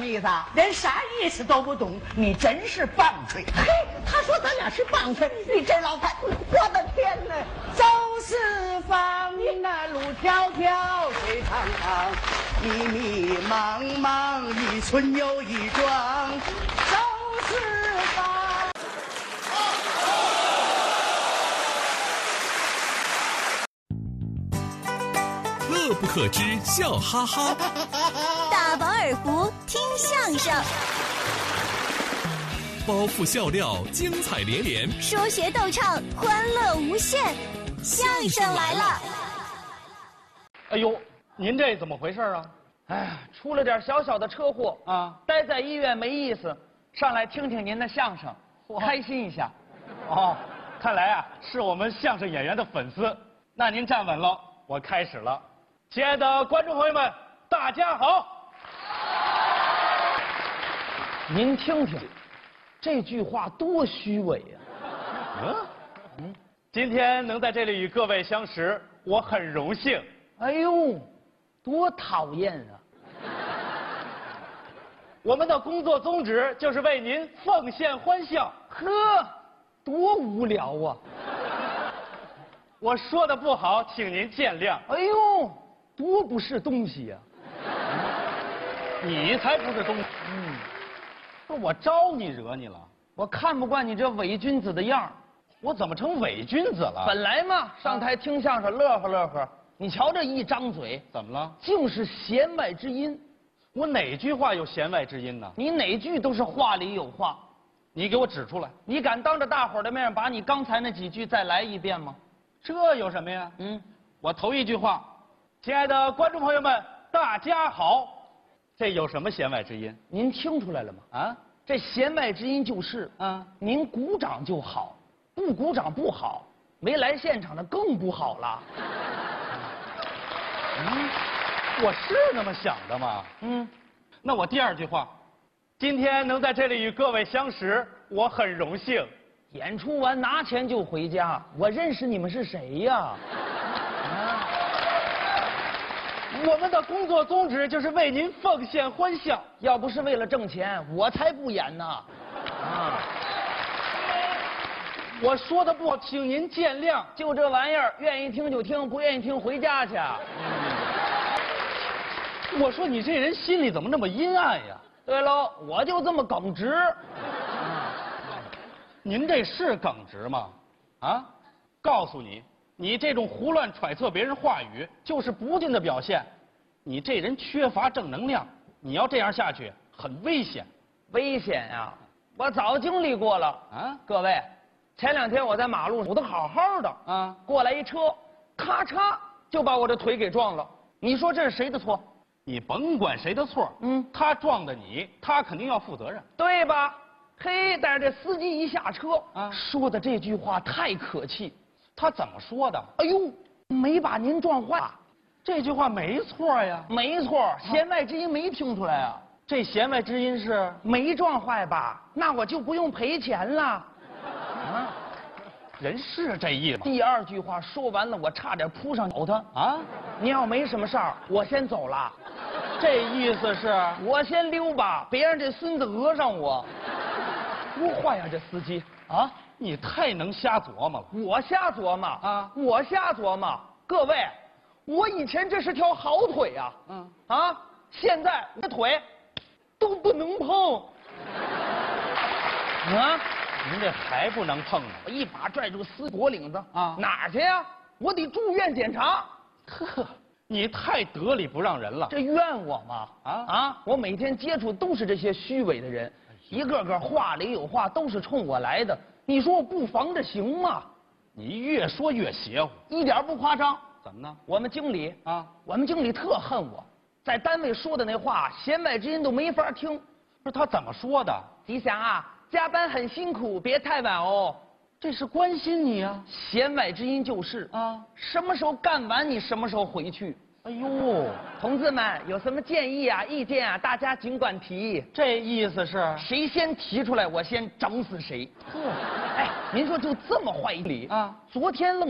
么意思啊？ 连啥意思都不懂，你真是棒槌！ 嘿，他说咱俩是棒槌，你这老太，我的天哪！ 走四方，那路迢迢，水长长， 迷迷茫茫，一村又一庄， 走四方。 乐不可支，笑哈哈。 大饱耳福，听相声。 包袱笑料，精彩连连。 说学逗唱，欢乐无限。相声来了！ 哎呦，您这怎么回事啊？ 哎呀，出了点小小的车祸啊， 待在医院没意思，上来听听您的相声，开心一下。 哦，看来啊是我们相声演员的粉丝。那您站稳了，我开始了。亲爱的观众朋友们，大家好。 您听听，这句话多虚伪呀！ 今天能在这里与各位相识，我很荣幸。 哎呦，多讨厌啊！ 我们的工作宗旨就是为您奉献欢笑。 呵，多无聊啊！ 我说的不好，请您见谅。 哎呦，多不是东西呀！ 你才不是东西。不是我招你惹你了？ 我看不惯你这伪君子的样儿。 我怎么成伪君子了？ 本来嘛，上台听相声乐呵乐呵，你瞧这一张嘴， 怎么了？ 竟是弦外之音。 我哪句话有弦外之音呢？ 你哪句都是话里有话。 你给我指出来。 你敢当着大伙儿的面把你刚才那几句再来一遍吗？ 这有什么呀？我头一句话，亲爱的观众朋友们，大家好，这有什么弦外之音？ 您听出来了吗？啊，这弦外之音就是，您鼓掌就好，不鼓掌不好，没来现场的更不好了。 我是那么想的吗？那我第二句话，今天能在这里与各位相识，我很荣幸。 演出完拿钱就回家，我认识你们是谁呀？ 我们的工作宗旨就是为您奉献欢笑。 要不是为了挣钱，我才不演呢。 我说的不好，请您见谅。 就这玩意儿，愿意听就听，不愿意听回家去。 我说你这人心里怎么那么阴暗呀？ 对喽，我就这么耿直。 您这是耿直吗？啊，告诉你，你这种胡乱揣测别人话语，就是不敬的表现。你这人缺乏正能量，你要这样下去，很危险。 危险呀！我早经历过了啊！各位，前2天我在马路走得好好的啊，过来一车，咔嚓就把我的腿给撞了。你说这是谁的错？ 你甭管谁的错，他撞的你，他肯定要负责任， 对吧？嘿，但是这司机一下车说的这句话太可气。 他怎么说的？ 哎呦，没把您撞坏。 这句话没错呀。 没错，弦外之音没听出来啊。 这弦外之音是没撞坏吧？那我就不用赔钱了。 人是这意思吗？ 第二句话说完了，我差点扑上咬他啊！您要没什么事儿，我先走了。 这意思是我先溜吧，别让这孙子讹上我。多坏呀，这司机啊！ 你太能瞎琢磨了。 我瞎琢磨啊！我瞎琢磨。各位，我以前这是条好腿呀，现在我的腿都不能碰。啊！ 您这还不能碰呢！ 我一把拽住司机脖领子啊，哪儿去呀？我得住院检查。 呵，你太得理不让人了。 这怨我吗？我每天接触都是这些虚伪的人，一个个话里有话，都是冲我来的。你说我不防着行吗？ 你越说越邪乎， 一点不夸张。 怎么呢？ 我们经理我们经理特恨我，在单位说的那话，弦外之音都没法听。 不是他怎么说的？ 吉祥啊，加班很辛苦，别太晚哦。 这是关心你啊。 弦外之音就是什么时候干完你什么时候回去。 哎呦， 同志们有什么建议啊、意见啊，大家尽管提。 这意思是谁先提出来，我先整死谁。哎，您说就这么坏理啊？昨天愣